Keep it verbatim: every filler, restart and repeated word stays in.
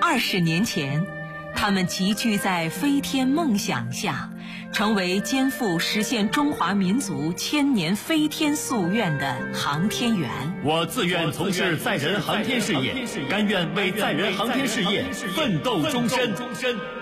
二十年前，他们集聚在飞天梦想下，成为肩负实现中华民族千年飞天夙愿的航天员。 我自愿从事载人航天事业，甘愿为载人航天事业奋斗终身。